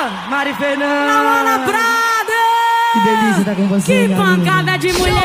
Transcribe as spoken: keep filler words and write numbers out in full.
Mari Fernanda. Na Mana Prada. Que delícia estar com você, Que garoto. pancada de mulher.